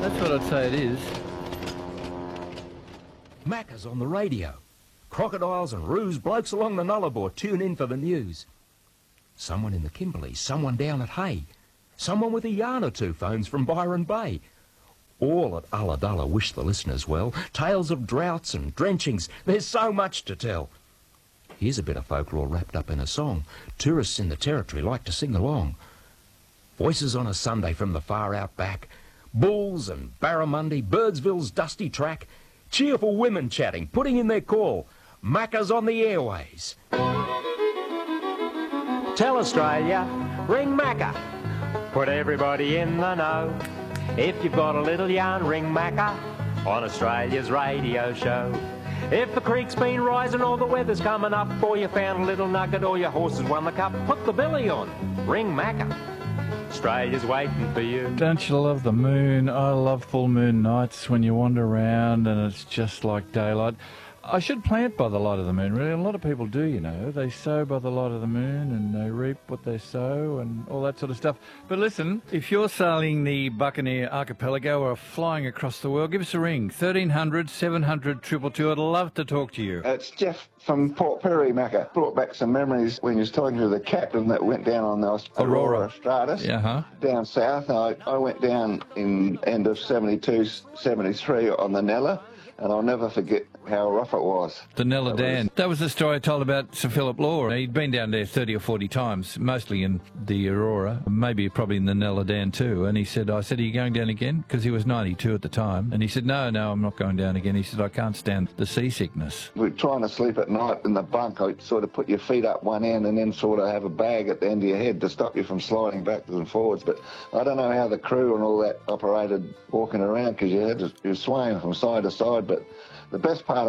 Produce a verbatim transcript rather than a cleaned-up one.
That's what I'd say it is. Macca's on the radio. Crocodiles and roos, blokes along the Nullarbor tune in for the news. Someone in the Kimberleys, someone down at Hay, someone with a yarn or two phones from Byron Bay. All at Ulladulla wish the listeners well. Tales of droughts and drenchings, there's so much to tell. Here's a bit of folklore wrapped up in a song. Tourists in the territory like to sing along. Voices on a Sunday from the far outback. Bulls and barramundi, Birdsville's dusty track. Cheerful women chatting, putting in their call. Macca's on the airways. Tell Australia, ring Macca. Put everybody in the know. If you've got a little yarn, ring Macca on Australia's radio show. If the creek's been rising or the weather's coming up, or you found a little nugget or your horse has won the cup, put the billy on, ring Macca. Australia's waiting for you. Don't you love the moon? I love full moon nights when you wander around and it's just like daylight. I should plant by the light of the moon, really. A lot of people do, you know. They sow by the light of the moon and they reap what they sow and all that sort of stuff. But listen, if you're sailing the Buccaneer Archipelago or flying across the world, give us a ring. thirteen hundred, seven hundred, two two two. I'd love to talk to you. It's Jeff from Port Perry, Macca. Brought back some memories when you was talking to the captain that went down on the Aurora, Aurora Stratus. Yeah, huh? Down south. I, I went down in end of seventy-two, seventy-three on the Nella, and I'll never forget how rough it was. The Nella That Dan. was- That was the story I told about Sir Philip Law. He'd been down there thirty or forty times, mostly in the Aurora, maybe probably in the Nella Dan too. And he said, I said, are you going down again? Because he was ninety-two at the time. And he said, no, no, I'm not going down again. He said, I can't stand the seasickness. We're trying to sleep at night in the bunk. I sort of put your feet up one end and then sort of have a bag at the end of your head to stop you from sliding backwards and forwards. But I don't know how the crew and all that operated walking around because you had to, you were swaying from side to side. But the best part